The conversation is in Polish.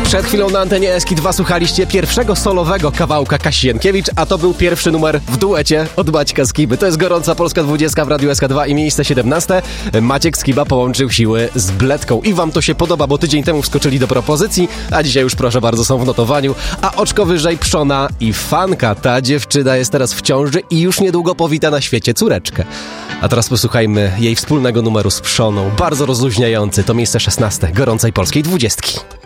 Przed chwilą na antenie Eski2 słuchaliście pierwszego solowego kawałka Kasi Jankiewicz, a to był pierwszy numer w duecie od Maćka Skiby. To jest gorąca Polska 20 w Radiu SK2 i miejsce 17. Maciek Skiba połączył siły z Bledką i wam to się podoba, bo tydzień temu wskoczyli do propozycji, a dzisiaj już proszę bardzo są w notowaniu. A oczko wyżej Przona i Fanka. Ta dziewczyna jest teraz w ciąży i już niedługo powita na świecie córeczkę. A teraz posłuchajmy jej wspólnego numeru z Przoną. Bardzo rozluźniający. To miejsce 16 gorącej polskiej 20.